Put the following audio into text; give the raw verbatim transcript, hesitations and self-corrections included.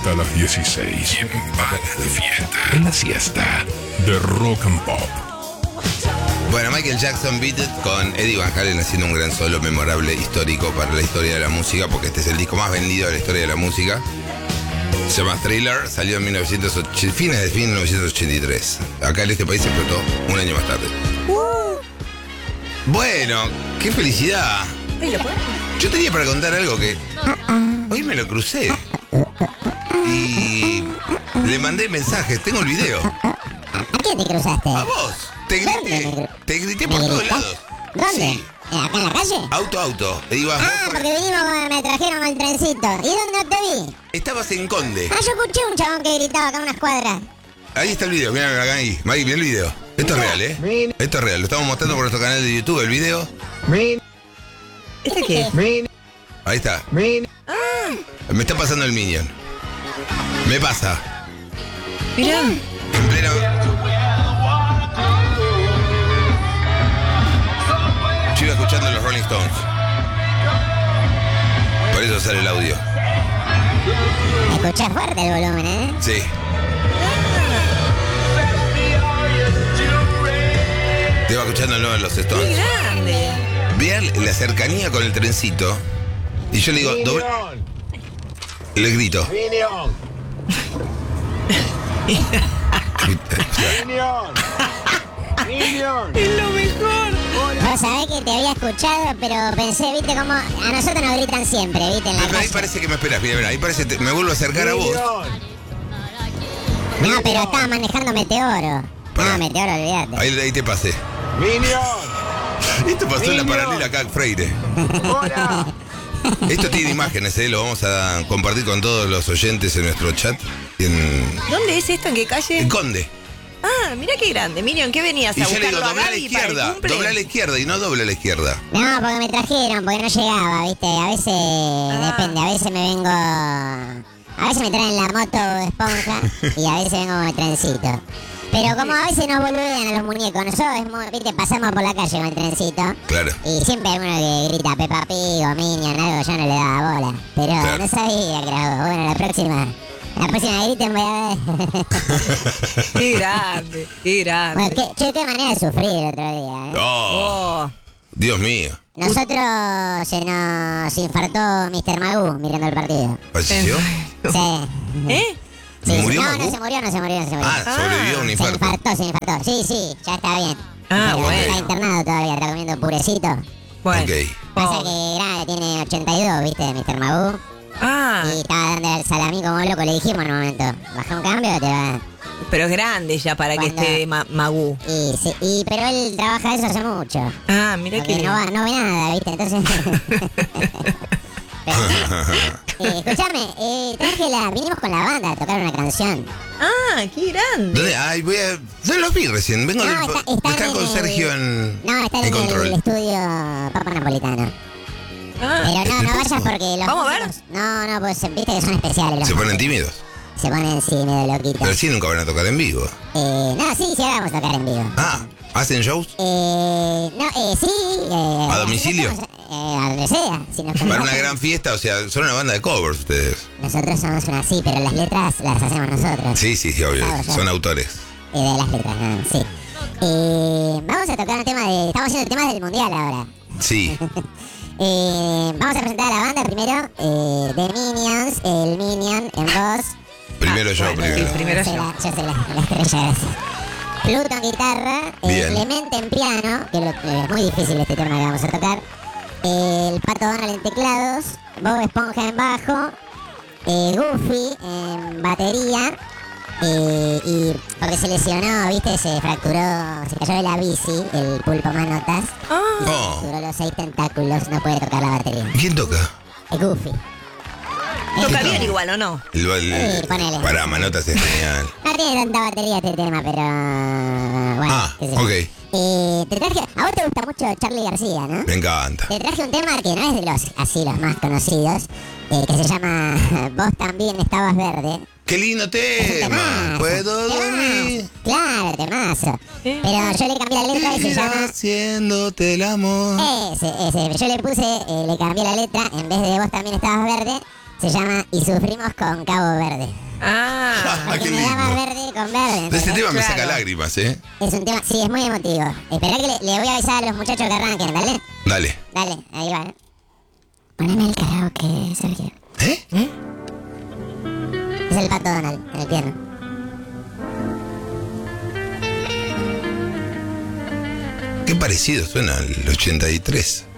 hasta las dieciséis. Bien para de fiesta. En la siesta de Rock and Pop. Bueno, Michael Jackson Beat It con Eddie Van Halen haciendo un gran solo memorable, histórico para la historia de la música, porque este es el disco más vendido de la historia de la música. Se llama Thriller, salió en mil novecientos ochenta, fines de mil novecientos ochenta y tres. Acá en este país explotó un año más tarde. Uh. Bueno, qué felicidad. Yo tenía para contar algo que hoy me lo crucé y le mandé mensajes. Tengo el video. ¿A quién te cruzaste? A vos. Te grité. Te grité por todos lados. ¿Dónde? Sí. ¿Acá en la calle? Auto, auto. Ibas Ah, vos, porque vinimos, con- me trajeron con el trencito. ¿Y dónde no te vi? estabas en Conde. Ah, yo escuché un chabón que gritaba acá a unas cuadras. Ahí está el video, mirá acá ahí. Maggie, mirá el video. Esto es real, ¿eh? Esto es real. Lo estamos mostrando por nuestro canal de YouTube, el video. ¿Este qué? Ahí está. Me está pasando el Minion. Me pasa. Mirá. En pleno. Yo iba escuchando los Rolling Stones. Por eso sale el audio. Escuché fuerte el volumen, ¿eh? Sí. Te iba escuchando el nuevo de los ¡Qué Stones. grande! Vean la cercanía con el trencito. Y yo le digo, doble... Le grito. ¡Es lo mejor! Vos sabés que te había escuchado, pero pensé, viste, como a nosotros nos gritan siempre, viste, en la Pero ahí calle. parece que me esperas, mira, mira, ahí parece que me vuelvo a acercar a vos. No, pero estaba manejando Meteoro. Pará. No, Meteoro, olvídate. Ahí, ahí te pasé. Esto pasó en la paralela acá, Freire. Esto tiene imágenes, ¿eh? Lo vamos a compartir con todos los oyentes en nuestro chat. En, ¿Dónde es esto? ¿En qué calle? en Conde. Ah, mira qué grande. Minion, ¿qué venías Y a yo le digo, buscarlo a dobla a la Gaby para el izquierda, cumple? dobla a la izquierda y no doble a la izquierda. No, porque me trajeron, porque no llegaba, viste. A veces, Ah. depende, a veces me vengo... A veces me traen la moto esponja y a veces vengo con el trencito. Pero como a veces nos boludean a los muñecos, nosotros, es muy- viste, pasamos por la calle con el trencito. Claro. Y siempre hay uno que grita Peppa Pig o Minion, algo, yo no le daba bola. Pero Claro. no sabía que era vos. Bueno, la próxima, la próxima que griten voy a ver. ¡Qué grande! ¡Qué grande! Bueno, qué, che, qué manera de sufrir el otro día, ¿eh? Oh, Oh. Dios mío. Nosotros se nos infartó mister Magoo mirando el partido. ¿Falleció? Sí. ¿Eh? Sí, ¿Murió no, Magoo? no se murió, no se murió, no se murió. Ah, sobrevivió a un Se infarto. infartó, se infartó. Sí, sí, ya está bien. Ah, Pero bueno. está internado todavía, está comiendo purecito. Bueno. Ok. Pasa Oh. que grande, tiene ochenta y dos, ¿viste? mister Magoo. Ah, Y estaba dando el salamí como loco, le dijimos en un momento, baja un cambio o te va. pero es grande ya para que Cuando- esté ma Magoo. Y, sí, y, pero él trabaja eso hace mucho. Ah, mira Porque que no, va, no ve nada, ¿viste? Entonces... Pero, eh, escuchame, eh, traje la, vinimos con la banda a tocar una canción. Ah, qué grande. ¿Dónde? Ay, voy a. No los vi recién. Vengo No, del. está- está Están en con el- Sergio en. No, está en, en control. el estudio Papa Napolitano. Ah, Pero no, no vayas porque los ¿Vamos a ver? músicos- No, no, pues viste que son especiales los Se ponen músicos. tímidos. Se ponen, sí, medio loquitos. Pero sí nunca van a tocar en vivo. Eh, no, sí, sí, ahora vamos a tocar en vivo. Ah, ¿hacen shows? Eh, no, eh, sí. Eh, ¿A domicilio? nosotros, Eh, a donde sea. Si nos Para una convocan. gran fiesta, o sea, son una banda de covers ustedes. Nosotros somos una sí, pero las letras las hacemos nosotros. Sí, sí, sí, obvio. Claro, claro. Son autores. Eh, de las letras, no, sí. Eh, vamos a tocar un tema de... Estamos haciendo temas del mundial ahora. Sí. Eh, vamos a presentar a la banda primero. Eh, The Minions, el Minion en voz. Primero yo, bueno, primero. sí, primero yo. soy yo. la- Yo soy la, la estrella, gracias. Pluto en guitarra, eh, Bien. Clemente en piano, que lo- eh, es muy difícil este tema que vamos a tocar. Eh, el Pato Donald en teclados, Bob Esponja en bajo, eh, Goofy en batería. Eh, y porque se lesionó, viste, se fracturó, se cayó de la bici, el pulpo manotas. Ah, Y se Oh. fracturó los seis tentáculos, no puede tocar la batería. ¿Y quién toca? Es Goofy. toca Eh, bien igual, ¿o no? El, el- Sí, ponele. para manotas es genial. No tiene tanta batería este tema, pero bueno. Ah, qué sé yo. ok. Eh, te traje, a vos te gusta mucho Charly García, ¿no? Me encanta. Te traje un tema que no es de los así los más conocidos, eh, que se llama Vos también estabas verde. ¡Qué lindo tema! Temazo, ¿Puedo temazo. dormir? Claro, temazo. Eh. Pero yo le cambié la letra y se llama Haciéndote el amor. ese, ese. Yo le puse, eh, le cambié la letra, en vez de Vos también estabas verde, Se llama Y sufrimos con Cabo Verde. Ah, Ah, qué Porque me llama lindo. verde con verde. Este ¿entendés? tema me Claro. saca lágrimas, ¿eh? Es un tema, sí, es muy emotivo. Espera que le, le voy a avisar a los muchachos que arranquen, dale. Dale. Dale, ahí va. ¿eh? Poneme el karaoke, Sergio. ¿Eh? Es el Pato Donald, en el piano. Qué parecido suena al ochenta y tres.